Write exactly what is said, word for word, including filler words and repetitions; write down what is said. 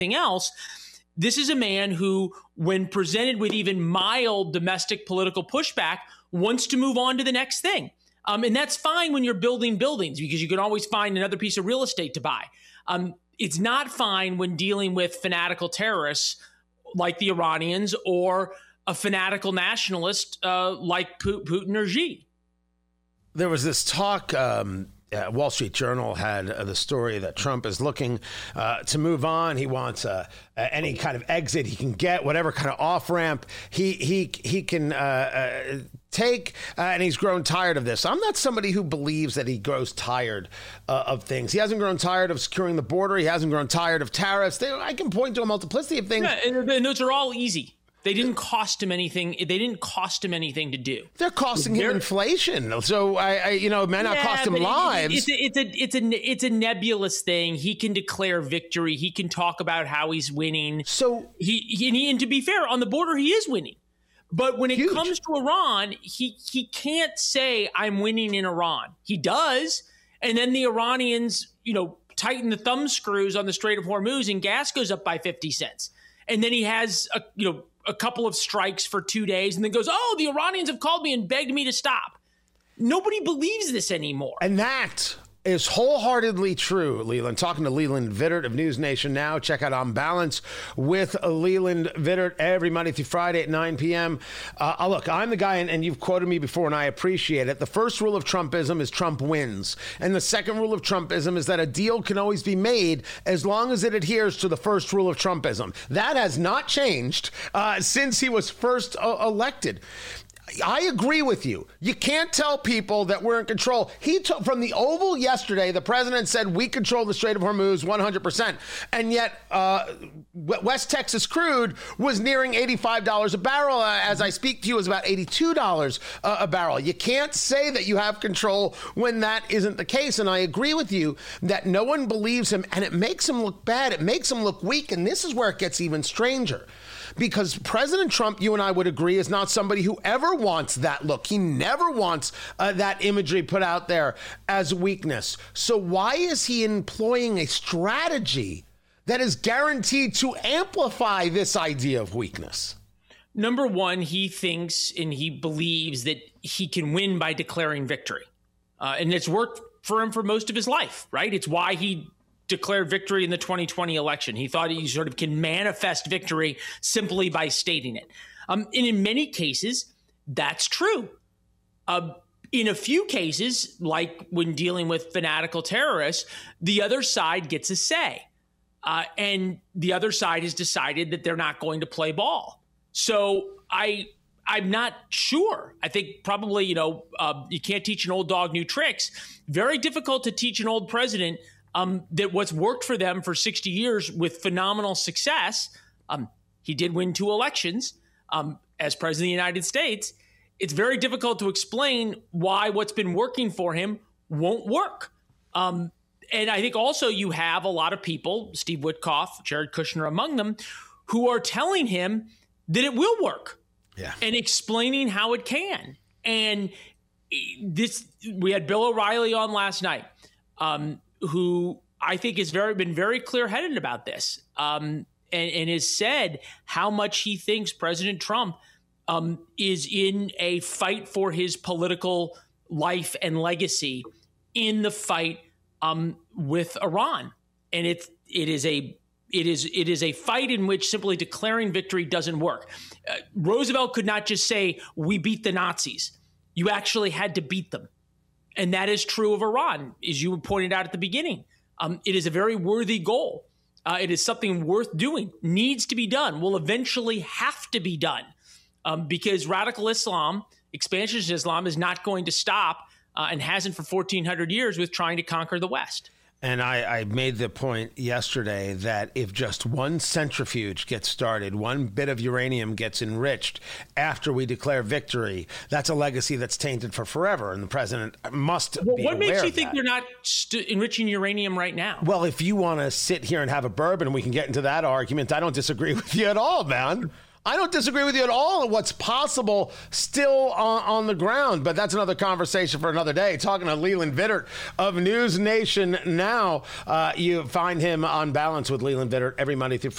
else. This is a man who, when presented with even mild domestic political pushback, wants to move on to the next thing. Um, and that's fine when you're building buildings, because you can always find another piece of real estate to buy. Um, it's not fine when dealing with fanatical terrorists like the Iranians or a fanatical nationalist uh, like Putin or Xi. There was this talk, um, uh, Wall Street Journal had uh, the story that Trump is looking uh, to move on. He wants uh, uh, any kind of exit he can get, whatever kind of off-ramp he he he can uh, uh, take, uh, and he's grown tired of this. I'm not somebody who believes that he grows tired uh, of things. He hasn't grown tired of securing the border. He hasn't grown tired of tariffs. They, I can point to a multiplicity of things. Yeah, and, and those are all easy. They didn't cost him anything. They didn't cost him anything to do. They're costing They're, him inflation. So I, I, you know, it may not yeah, cost him it, lives. It's a, it's a, it's a, it's a nebulous thing. He can declare victory. He can talk about how he's winning. So he, he and, he, and to be fair, on the border, he is winning. But when it huge. comes to Iran, he he can't say I'm winning in Iran. He does, and then the Iranians, you know, tighten the thumb screws on the Strait of Hormuz, and gas goes up by fifty cents. And then he has a, you know. a couple of strikes for two days and then goes, oh, the Iranians have called me and begged me to stop. Nobody believes this anymore. And that is wholeheartedly true, Leland. Talking to Leland Vittert of News Nation Now. Check out On Balance with Leland Vittert every Monday through Friday at nine p.m. Uh, look, I'm the guy, and, and you've quoted me before, and I appreciate it. The first rule of Trumpism is Trump wins. And the second rule of Trumpism is that a deal can always be made as long as it adheres to the first rule of Trumpism. That has not changed uh, since he was first uh, elected. I agree with you. You can't tell people that we're in control. He took from the Oval yesterday, the president said we control the Strait of Hormuz one hundred percent. And yet uh, West Texas crude was nearing eighty-five dollars a barrel. Uh, as I speak to you, is about eighty-two dollars a, a barrel. You can't say that you have control when that isn't the case. And I agree with you that no one believes him, and it makes him look bad. It makes him look weak. And this is where it gets even stranger. Because President Trump, you and I would agree, is not somebody who ever wants that look. He never wants uh, that imagery put out there as weakness. So why is he employing a strategy that is guaranteed to amplify this idea of weakness? Number one, he thinks and he believes that he can win by declaring victory. Uh, and it's worked for him for most of his life, right? It's why he declared victory in the twenty twenty election. He thought he sort of can manifest victory simply by stating it. Um, and in many cases, that's true. Uh, in a few cases, like when dealing with fanatical terrorists, the other side gets a say. Uh, and the other side has decided that they're not going to play ball. So I, I'm not sure. I think probably, you know, uh, you can't teach an old dog new tricks. Very difficult to teach an old president Um, that what's worked for them for sixty years with phenomenal success. Um, he did win two elections um, as president of the United States. It's very difficult to explain why what's been working for him won't work. Um, and I think also you have a lot of people, Steve Witkoff, Jared Kushner among them, who are telling him that it will work. Yeah. And explaining how it can. And this, we had Bill O'Reilly on last night. Um, who I think has very been very clear-headed about this um, and, and has said how much he thinks President Trump um, is in a fight for his political life and legacy in the fight um, with Iran. And it, it is a it is it is a fight in which simply declaring victory doesn't work. Uh, Roosevelt could not just say, we beat the Nazis. You actually had to beat them. And that is true of Iran, as you pointed out at the beginning. Um, it is a very worthy goal. Uh, it is something worth doing, needs to be done, will eventually have to be done um, because radical Islam, expansionist Islam, is not going to stop uh, and hasn't for fourteen hundred years with trying to conquer the West. And I, I made the point yesterday that if just one centrifuge gets started, one bit of uranium gets enriched after we declare victory, that's a legacy that's tainted for forever. And the president must well, be what aware makes you of think that. they're not st- enriching uranium right now? Well, if you want to sit here and have a bourbon and we can get into that argument, I don't disagree with you at all, man. I don't disagree with you at all. What's possible still on, on the ground, but that's another conversation for another day. Talking to Leland Vittert of News Nation Now. Uh, you find him on Balance with Leland Vittert every Monday through Friday.